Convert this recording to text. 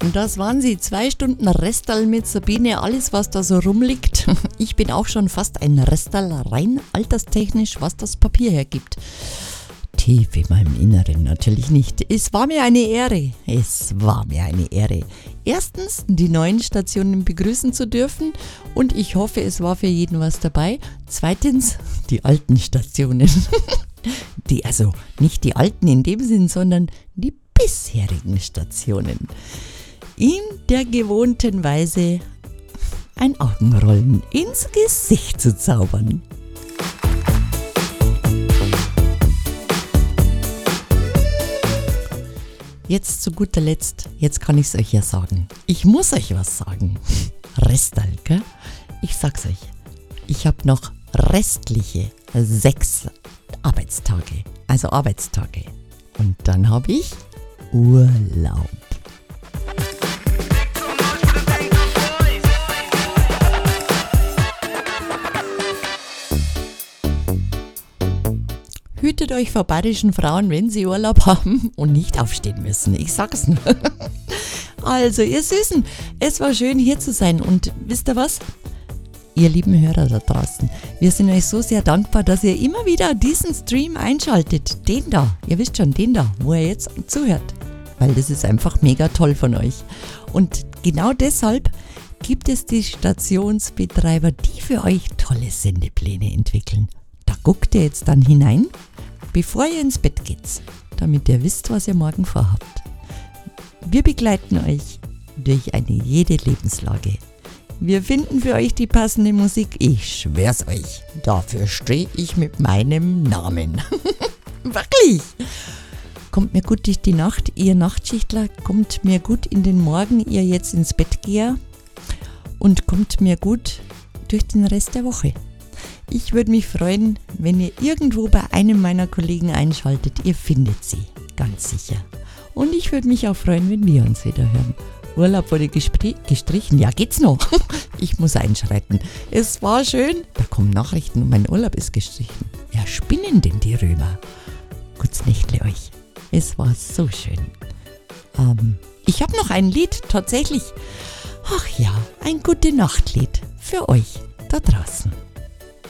Und das waren sie, 2 Stunden Restal mit Sabine, alles was da so rumliegt. Ich bin auch schon fast ein Restal, rein alterstechnisch, was das Papier hergibt. Tief in meinem Inneren natürlich nicht. Es war mir eine Ehre. Erstens, die neuen Stationen begrüßen zu dürfen und ich hoffe, es war für jeden was dabei. Zweitens, die alten Stationen. Also nicht die alten in dem Sinn, sondern die bisherigen Stationen. In der gewohnten Weise ein Augenrollen ins Gesicht zu zaubern. Jetzt zu guter Letzt, jetzt kann ich es euch ja sagen. Ich muss euch was sagen. Restal, gell? Ich sag's euch. Ich habe noch restliche 6 Arbeitstage. Also Arbeitstage. Und dann habe ich Urlaub. Hütet euch vor bayerischen Frauen, wenn sie Urlaub haben und nicht aufstehen müssen. Ich sag's nur. Also, ihr Süßen, es war schön hier zu sein. Und wisst ihr was? Ihr lieben Hörer da draußen, wir sind euch so sehr dankbar, dass ihr immer wieder diesen Stream einschaltet. Den da, ihr wisst schon, den da, wo ihr jetzt zuhört. Weil das ist einfach mega toll von euch. Und genau deshalb gibt es die Stationsbetreiber, die für euch tolle Sendepläne entwickeln. Da guckt ihr jetzt dann hinein, bevor ihr ins Bett geht, damit ihr wisst, was ihr morgen vorhabt. Wir begleiten euch durch jede Lebenslage. Wir finden für euch die passende Musik. Ich schwör's euch, dafür stehe ich mit meinem Namen. Wirklich! Kommt mir gut durch die Nacht, ihr Nachtschichtler. Kommt mir gut in den Morgen, ihr jetzt ins Bett geher. Und kommt mir gut durch den Rest der Woche. Ich würde mich freuen, wenn ihr irgendwo bei einem meiner Kollegen einschaltet. Ihr findet sie, ganz sicher. Und ich würde mich auch freuen, wenn wir uns wieder hören. Urlaub wurde gestrichen. Ja, geht's noch? Ich muss einschreiten. Es war schön. Da kommen Nachrichten und mein Urlaub ist gestrichen. Ja, spinnen denn die Römer? Gutes Nächtle euch. Es war so schön. Ich habe noch ein Lied, tatsächlich. Ach ja, ein Gute-Nacht-Lied für euch da draußen.